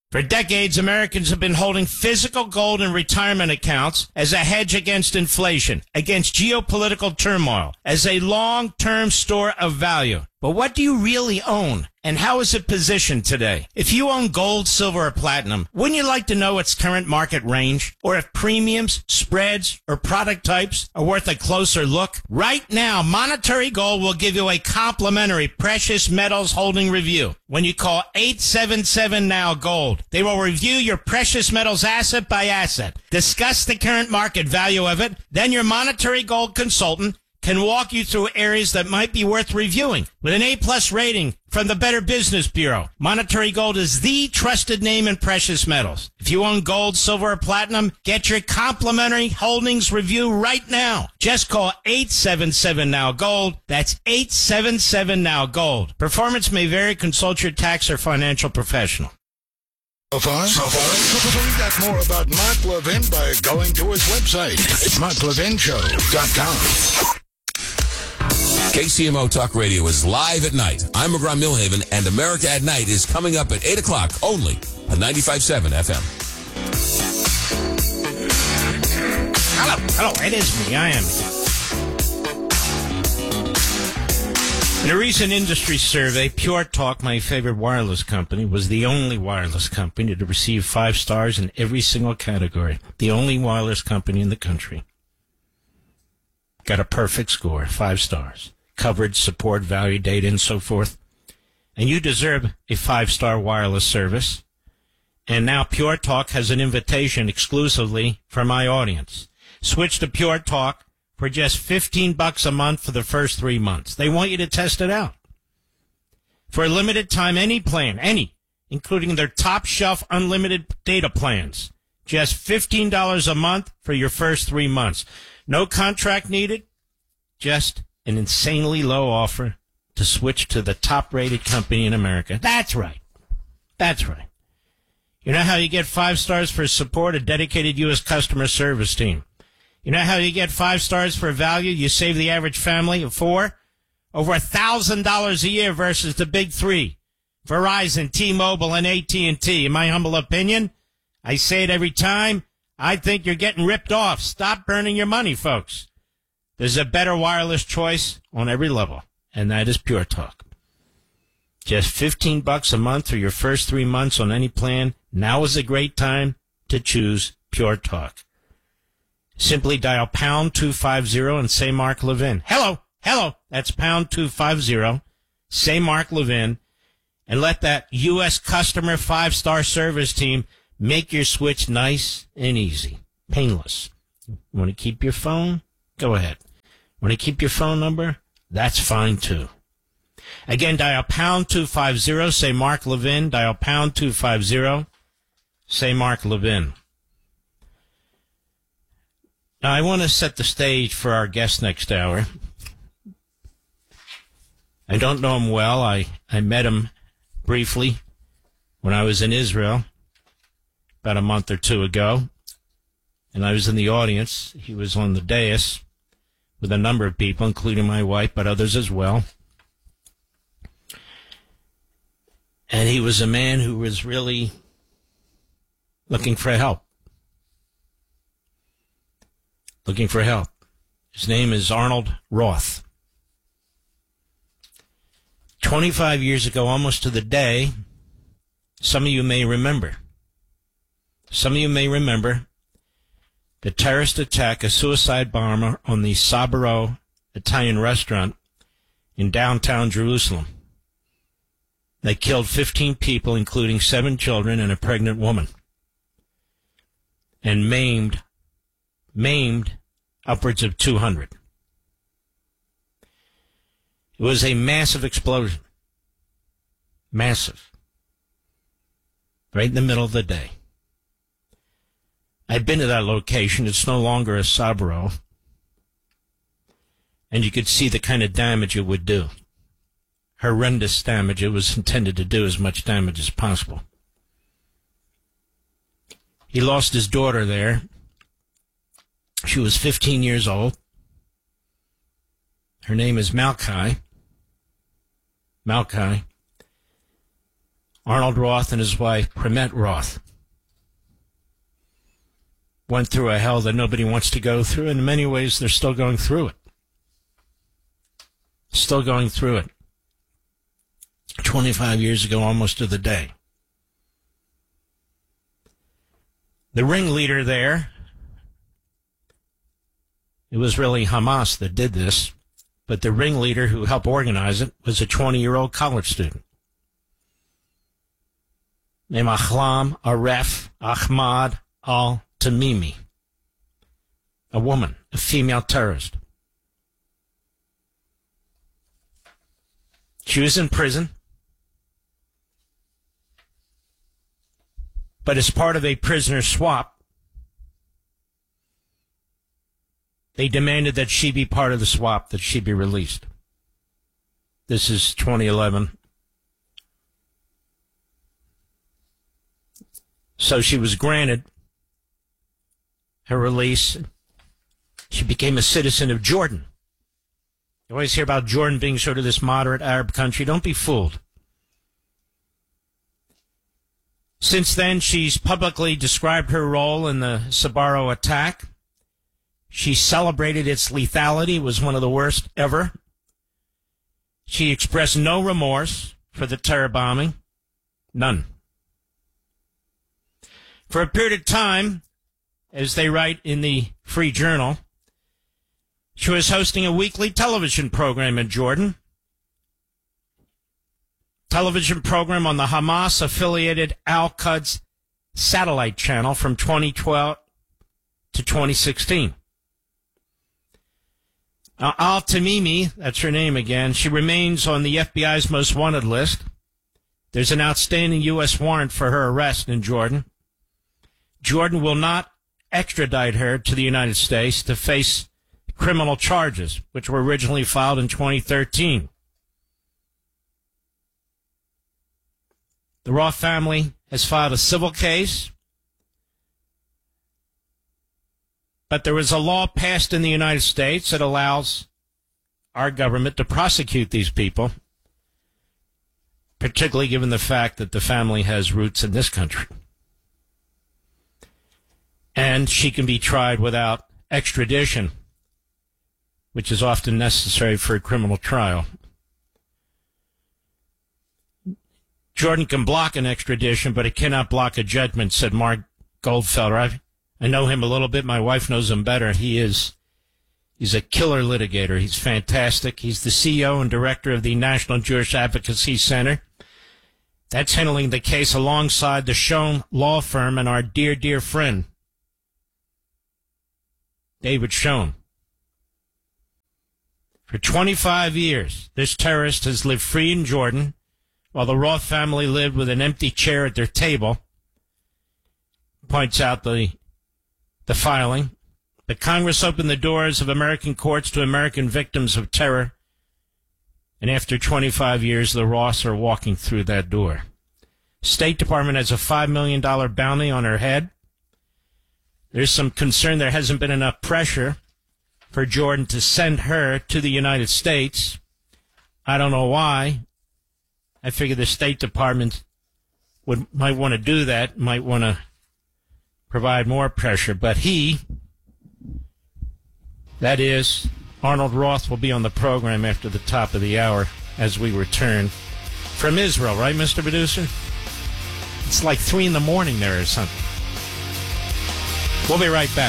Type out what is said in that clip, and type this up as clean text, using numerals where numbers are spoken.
For decades, Americans have been holding physical gold in retirement accounts as a hedge against inflation, against geopolitical turmoil, as a long-term store of value. But what do you really own? And how is it positioned today? If you own gold, silver, or platinum, wouldn't you like to know its current market range? Or if premiums, spreads, or product types are worth a closer look? Right now, Monetary Gold will give you a complimentary precious metals holding review when you call 877-NOW-GOLD. They will review your precious metals asset by asset, discuss the current market value of it, then your Monetary Gold consultant can walk you through areas that might be worth reviewing. With an A-plus rating from the Better Business Bureau, Monetary Gold is the trusted name in precious metals. If you own gold, silver, or platinum, get your complimentary holdings review right now. Just call 877-NOW-GOLD. That's 877-NOW-GOLD. Performance may vary. Consult your tax or financial professional. So far? Find out more about Mark Levin by going to his website. It's marklevinshow.com. KCMO Talk Radio is live at night. I'm McGraw Milhaven, and America at Night is coming up at 8 o'clock only on 95.7 FM. Hello, it is me. I am. In a recent industry survey, Pure Talk, my favorite wireless company, was the only wireless company to receive 5 stars in every single category. The only wireless company in the country. Got a perfect score, 5 stars. Coverage, support, value, data, and so forth. And you deserve a 5-star wireless service. And now Pure Talk has an invitation exclusively for my audience. Switch to Pure Talk for just $15 a month for the first 3 months. They want you to test it out. For a limited time, any plan, including their top shelf unlimited data plans. Just $15 a month for your first 3 months. No contract needed, just an insanely low offer to switch to the top-rated company in America. That's right. That's right. You know how you get 5 stars for support? A dedicated U.S. customer service team. You know how you get 5 stars for value? You save the average family of 4 over $1,000 a year versus the big 3. Verizon, T-Mobile, and AT&T. In my humble opinion, I say it every time, I think you're getting ripped off. Stop burning your money, folks. There's a better wireless choice on every level, and that is Pure Talk. Just $15 a month for your first 3 months on any plan. Now is a great time to choose Pure Talk. Simply dial pound 250 and say Mark Levin. Hello. That's pound 250. Say Mark Levin, and let that U.S. customer 5-star service team make your switch nice and easy, painless. Want to keep your phone? Go ahead. Want to keep your phone number? That's fine too. Again, dial pound 250. Say Mark Levin. Dial pound 250. Say Mark Levin. Now, I want to set the stage for our guest next hour. I don't know him well. I met him briefly when I was in Israel about a month or 2 ago, and I was in the audience. He was on the dais with a number of people, including my wife, but others as well. And he was a man who was really looking for help. Looking for help. His name is Arnold Roth. 25 years ago, almost to the day, some of you may remember. Some of you may remember the terrorist attack, a suicide bomber on the Sabaro Italian restaurant in downtown Jerusalem. They killed 15 people, including 7 children and a pregnant woman, and maimed upwards of 200. It was a massive explosion. Massive. Right in the middle of the day. I've been to that location. It's no longer a Sabaro. And you could see the kind of damage it would do. Horrendous damage. It was intended to do as much damage as possible. He lost his daughter there. She was 15 years old. Her name is Malchi. Arnold Roth and his wife, Primet Roth, went through a hell that nobody wants to go through, and in many ways they're still going through it. Still going through it. 25 years ago, almost to the day. The ringleader there, it was really Hamas that did this, but the ringleader who helped organize it was a 20-year-old college student named Ahlam Aref Ahmad al-Tamimi, a woman, a female terrorist. She was in prison, but as part of a prisoner swap, they demanded that she be part of the swap, that she be released. This is 2011. So she was granted her release. She became a citizen of Jordan. You always hear about Jordan being sort of this moderate Arab country. Don't be fooled. Since then, she's publicly described her role in the Sbarro attack. She celebrated its lethality. It was one of the worst ever. She expressed no remorse for the terror bombing. None. For a period of time, as they write in the Free Journal, she was hosting a weekly television program in Jordan. Television program on the Hamas-affiliated Al-Quds satellite channel from 2012 to 2016. Now, Al-Tamimi, that's her name again, she remains on the FBI's most wanted list. There's an outstanding U.S. warrant for her arrest in Jordan. Jordan will not extradite her to the United States to face criminal charges, which were originally filed in 2013. The Roth family has filed a civil case, but there was a law passed in the United States that allows our government to prosecute these people, particularly given the fact that the family has roots in this country. And she can be tried without extradition, which is often necessary for a criminal trial. Jordan can block an extradition, but it cannot block a judgment, said Mark Goldfelder. I know him a little bit. My wife knows him better. He's a killer litigator. He's fantastic. He's the CEO and director of the National Jewish Advocacy Center. That's handling the case alongside the Schoen law firm and our dear, dear friend, David Schoen. For 25 years, this terrorist has lived free in Jordan, while the Roth family lived with an empty chair at their table. Points out the filing. The Congress opened the doors of American courts to American victims of terror, and after 25 years, the Roths are walking through that door. State Department has a $5 million bounty on her head. There's some concern there hasn't been enough pressure for Jordan to send her to the United States. I don't know why. I figure the State Department might want to do that, might want to provide more pressure. But that is, Arnold Roth will be on the program after the top of the hour as we return from Israel, right, Mr. Producer? It's like 3 a.m. there or something. We'll be right back.